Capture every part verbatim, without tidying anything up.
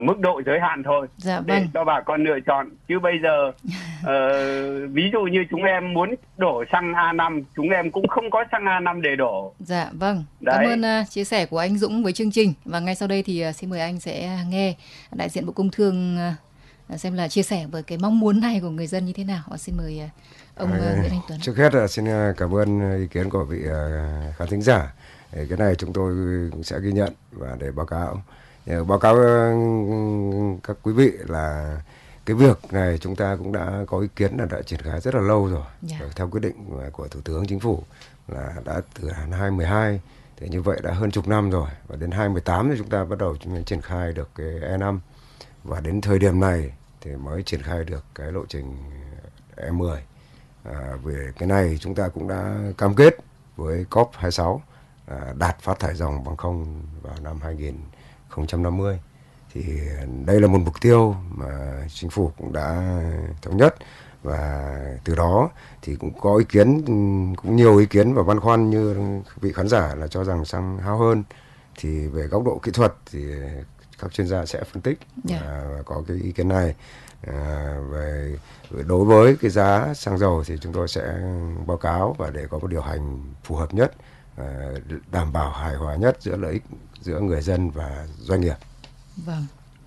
mức độ giới hạn thôi, dạ, để vâng. cho bà con lựa chọn. Chứ bây giờ uh, ví dụ như chúng em muốn đổ xăng A năm, chúng em cũng không có xăng A năm để đổ. Dạ vâng, Đấy. Cảm ơn uh, chia sẻ của anh Dũng với chương trình. Và ngay sau đây thì uh, xin mời anh sẽ nghe đại diện Bộ Công Thương uh, xem là chia sẻ với cái mong muốn này của người dân như thế nào. Và xin mời uh, ông uh, Nguyễn Anh Tuấn. Trước hết là xin cảm ơn ý kiến của vị uh, khán thính giả. Cái này chúng tôi cũng sẽ ghi nhận và để báo cáo. Báo cáo các quý vị là cái việc này chúng ta cũng đã có ý kiến là đã triển khai rất là lâu rồi. Yeah. Theo quyết định của Thủ tướng Chính phủ là đã từ hai nghìn không trăm mười hai, thì như vậy đã hơn chục năm rồi. Và đến hai nghìn không trăm mười tám thì chúng ta bắt đầu triển khai được cái E năm. Và đến thời điểm này thì mới triển khai được cái lộ trình E mười. À, về cái này chúng ta cũng đã cam kết với cốp hai mươi sáu à, đạt phát thải ròng bằng không vào năm hai nghìn không trăm năm mươi. Thì đây là một mục tiêu mà chính phủ cũng đã thống nhất, và từ đó thì cũng có ý kiến, cũng nhiều ý kiến và băn khoăn như vị khán giả là cho rằng xăng hao hơn. Thì về góc độ kỹ thuật thì các chuyên gia sẽ phân tích. Yeah. Và có cái ý kiến này. À, về đối với cái giá xăng dầu thì chúng tôi sẽ báo cáo và để có một điều hành phù hợp nhất, à, đảm bảo hài hòa nhất giữa lợi ích giữa người dân và doanh nghiệp. Vâng.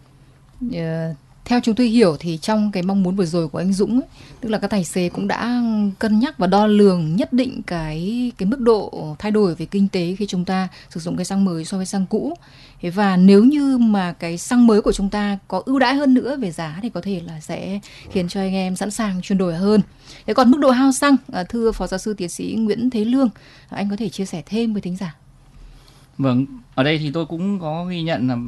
Uh, theo chúng tôi hiểu thì trong cái mong muốn vừa rồi của anh Dũng ấy, tức là các tài xế cũng đã cân nhắc và đo lường nhất định cái cái mức độ thay đổi về kinh tế khi chúng ta sử dụng cái xăng mới so với xăng cũ. Thế và nếu như mà cái xăng mới của chúng ta có ưu đãi hơn nữa về giá thì có thể là sẽ khiến cho anh em sẵn sàng chuyển đổi hơn. Thế còn mức độ hao xăng, thưa Phó Giáo sư Tiến sĩ Nguyễn Thế Lương, anh có thể chia sẻ thêm với thính giả? Vâng, ở đây thì tôi cũng có ghi nhận là,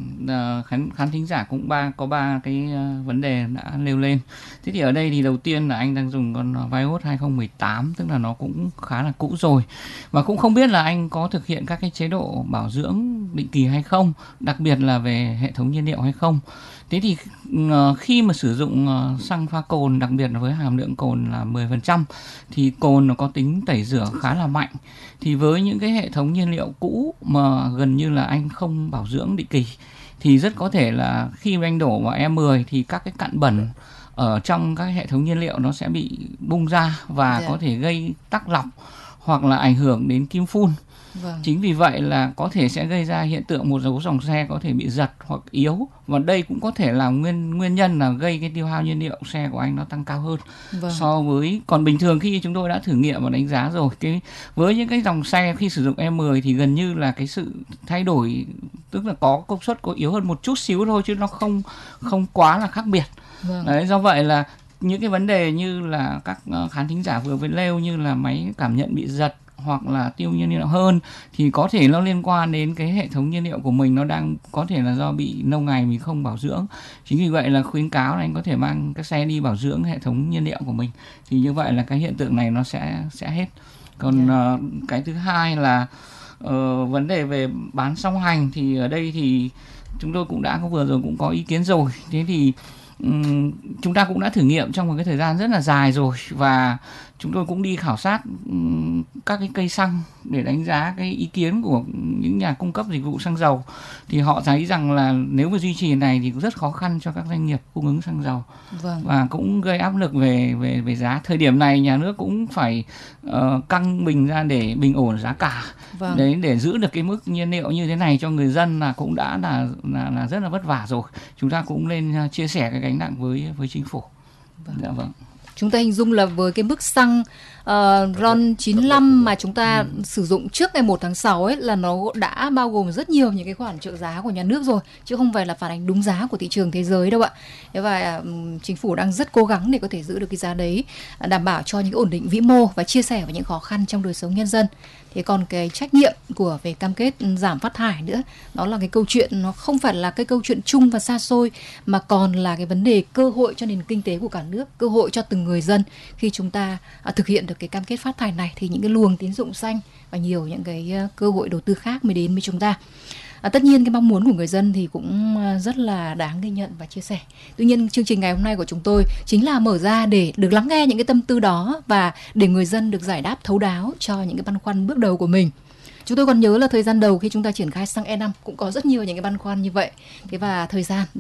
là khán, khán thính giả cũng ba có ba cái uh, vấn đề đã nêu lên. Thế thì ở đây thì đầu tiên là anh đang dùng con Vios hai không một tám, tức là nó cũng khá là cũ rồi. Và cũng không biết là anh có thực hiện các cái chế độ bảo dưỡng định kỳ hay không, đặc biệt là về hệ thống nhiên liệu hay không. Thế thì uh, khi mà sử dụng uh, xăng pha cồn, đặc biệt là với hàm lượng cồn là mười phần trăm, thì cồn nó có tính tẩy rửa khá là mạnh. Thì với những cái hệ thống nhiên liệu cũ mà gần như là anh không bảo dưỡng định kỳ, thì rất có thể là khi anh đổ vào E mười thì các cái cặn bẩn ở trong các hệ thống nhiên liệu nó sẽ bị bung ra và yeah. có thể gây tắc lọc hoặc là ảnh hưởng đến kim phun. Vâng. Chính vì vậy là có thể sẽ gây ra hiện tượng một số dòng xe có thể bị giật hoặc yếu, và đây cũng có thể là nguyên nguyên nhân là gây cái tiêu hao nhiên liệu xe của anh nó tăng cao hơn. Vâng. So với còn bình thường khi chúng tôi đã thử nghiệm và đánh giá rồi, cái với những cái dòng xe khi sử dụng E mười thì gần như là cái sự thay đổi, tức là có công suất có yếu hơn một chút xíu thôi chứ nó không không quá là khác biệt. Vâng. Đấy, do vậy là những cái vấn đề như là các khán thính giả vừa mới nêu như là máy cảm nhận bị giật hoặc là tiêu nhiên liệu hơn thì có thể nó liên quan đến cái hệ thống nhiên liệu của mình, nó đang có thể là do bị lâu ngày mình không bảo dưỡng. Chính vì vậy là khuyến cáo là anh có thể mang các xe đi bảo dưỡng hệ thống nhiên liệu của mình, thì như vậy là cái hiện tượng này nó sẽ sẽ hết. Còn yeah. uh, cái thứ hai là uh, vấn đề về bán song hành, thì ở đây thì chúng tôi cũng đã có vừa rồi cũng có ý kiến rồi. Thế thì um, chúng ta cũng đã thử nghiệm trong một cái thời gian rất là dài rồi, và chúng tôi cũng đi khảo sát um, các cái cây xăng để đánh giá cái ý kiến của những nhà cung cấp dịch vụ xăng dầu. Thì họ thấy rằng là nếu mà duy trì này thì cũng rất khó khăn cho các doanh nghiệp cung ứng xăng dầu. Vâng. Và cũng gây áp lực về về về giá. Thời điểm này nhà nước cũng phải uh, căng bình ra để bình ổn giá cả. Vâng. Đấy, để giữ được cái mức nhiên liệu như thế này cho người dân là cũng đã là là, là rất là vất vả rồi. Chúng ta cũng nên chia sẻ cái gánh nặng với với chính phủ. Vâng. Dạ vâng. Chúng ta hình dung là với cái mức xăng uh, RON chín mươi lăm mà chúng ta ừ. sử dụng trước ngày một tháng sáu ấy, là nó đã bao gồm rất nhiều những cái khoản trợ giá của nhà nước rồi, chứ không phải là phản ánh đúng giá của thị trường thế giới đâu ạ. Và um, chính phủ đang rất cố gắng để có thể giữ được cái giá đấy, đảm bảo cho những ổn định vĩ mô và chia sẻ với những khó khăn trong đời sống nhân dân. Thế còn cái trách nhiệm của về cam kết giảm phát thải nữa, đó là cái câu chuyện, nó không phải là cái câu chuyện chung và xa xôi, mà còn là cái vấn đề cơ hội cho nền kinh tế của cả nước, cơ hội cho từng người dân. Khi chúng ta à, thực hiện được cái cam kết phát thải này thì những cái luồng tín dụng xanh và nhiều những cái uh, cơ hội đầu tư khác mới đến với chúng ta. À, tất nhiên cái mong muốn của người dân thì cũng rất là đáng ghi nhận và chia sẻ. Tuy nhiên chương trình ngày hôm nay của chúng tôi chính là mở ra để được lắng nghe những cái tâm tư đó, và để người dân được giải đáp thấu đáo cho những cái băn khoăn bước đầu của mình. Chúng tôi còn nhớ là thời gian đầu khi chúng ta triển khai xăng E năm cũng có rất nhiều những cái băn khoăn như vậy. Thế và thời gian